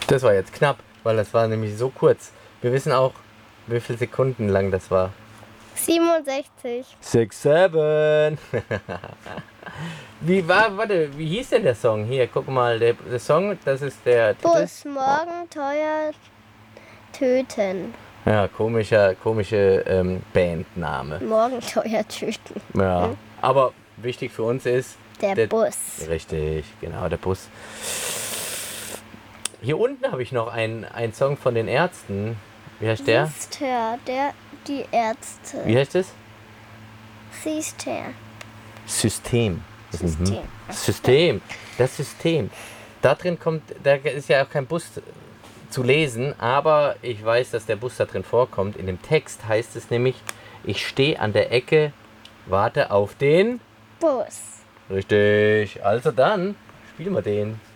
Das war jetzt knapp, weil das war nämlich so kurz. Wir wissen auch, wie viele Sekunden lang das war. 67. 6, 7. Wie hieß denn der Song? Hier, guck mal, der Song, das ist der Titel. Bus, morgen teuer töten. Ja, komische Bandname. Morgen teuer töten. Ja, aber wichtig für uns ist... Der Bus. Richtig, genau, der Bus. Hier unten habe ich noch einen Song von den Ärzten. Wie heißt der? Sister, die Ärzte. Wie heißt es? Sister. System. System. System. Das System. Da ist ja auch kein Bus zu lesen, aber ich weiß, dass der Bus da drin vorkommt. In dem Text heißt es nämlich, ich stehe an der Ecke, warte auf den Bus. Richtig. Also dann spielen wir den.